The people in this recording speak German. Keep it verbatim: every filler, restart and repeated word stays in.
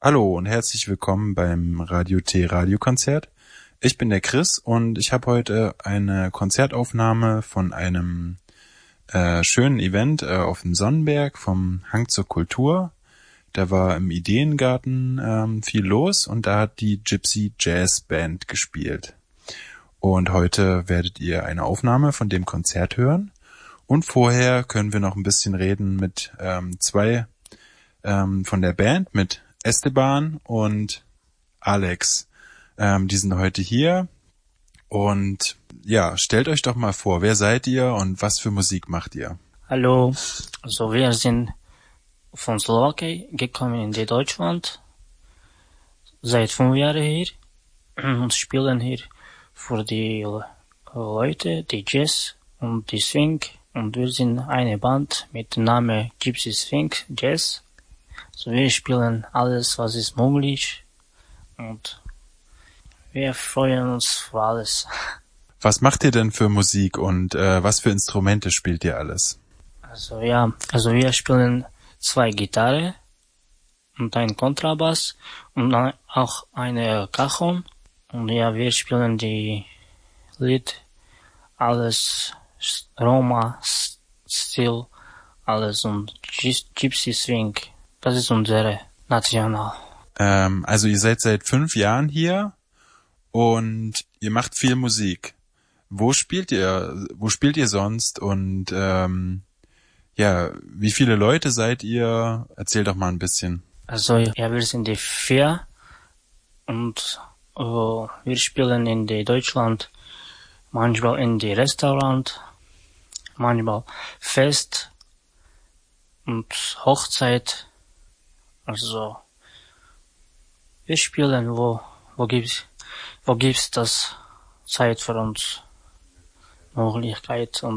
Hallo und herzlich willkommen beim Radio T Radiokonzert. Ich bin der Chris und ich habe heute eine Konzertaufnahme von einem äh, schönen Event äh, auf dem Sonnenberg vom Hang zur Kultur. Da war im Ideengarten ähm, viel los und da hat die Gypsy Jazz Band gespielt. Und heute werdet ihr eine Aufnahme von dem Konzert hören. Und vorher können wir noch ein bisschen reden mit ähm, zwei ähm, von der Band, mit Esteban und Alex. Ähm, die sind heute hier. Und ja, stellt euch doch mal vor, wer seid ihr und was für Musik macht ihr? Hallo, also wir sind von Slowakei gekommen in die Deutschland, seit fünf Jahren hier und spielen hier für die Leute, die Jazz und die Swing, und wir sind eine Band mit dem Namen Gypsy Swing Jazz. Also wir spielen alles, was ist möglich, und wir freuen uns für alles. Was macht ihr denn für Musik und äh, was für Instrumente spielt ihr alles? Also ja, also wir spielen zwei Gitarre und ein Kontrabass und auch eine Cajon. Und ja, wir spielen die Lied, alles Roma, Stil, alles, und Gypsy Swing. Das ist unsere National. Ähm, also ihr seid seit fünf Jahren hier und ihr macht viel Musik. Wo spielt ihr? Wo spielt ihr sonst? Und ähm, ja, wie viele Leute seid ihr? Erzähl doch mal ein bisschen. Also ja, wir sind die vier und uh, wir spielen in die Deutschland, manchmal in die Restaurant, manchmal Fest und Hochzeit. Also wir spielen, wo wo gibt's wo gibt's das Zeit für uns, Möglichkeit und